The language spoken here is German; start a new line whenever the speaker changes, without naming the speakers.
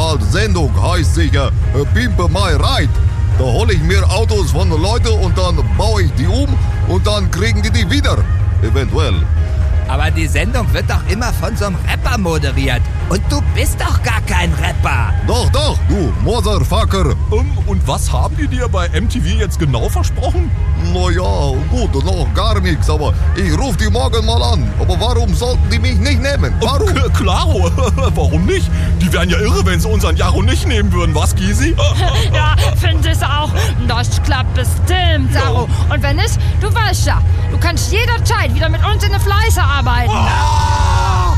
Sendung heißt sicher Pimpe My Ride. Da hole ich mir Autos von den Leuten und dann baue ich die um und dann kriegen die wieder. Eventuell.
Aber die Sendung wird doch immer von so einem Rapper moderiert. Und du bist doch gar kein Rapper.
Doch, du Motherfucker.
Und was haben die dir bei MTV jetzt genau versprochen?
Naja, gut, noch gar nichts, aber ich rufe die morgen mal an. Aber warum sollten die mich nicht nehmen? Warum?
Klaro, warum nicht? Die wären ja irre, wenn sie unseren Jaro nicht nehmen würden, was, Gysi?
Ja, finde ich auch. Das klappt bestimmt, Saro. Und wenn nicht, du weißt ja, du kannst jederzeit wieder mit uns in der Fleiße arbeiten.